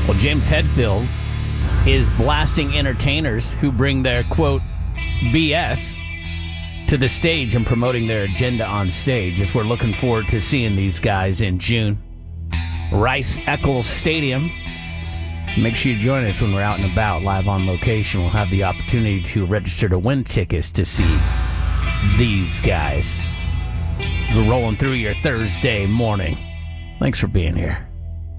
Well, James Hetfield is blasting entertainers who bring their, quote, BS to the stage and promoting their agenda on stage, as we're looking forward to seeing these guys in June. Rice-Eccles Stadium. Make sure you join us when we're out and about, live on location. We'll have the opportunity to register to win tickets to see these guys. We're rolling through your Thursday morning. Thanks for being here.